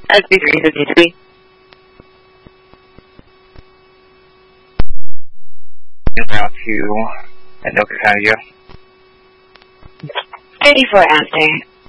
SB353. Route to Anoka County Jail. 34 after.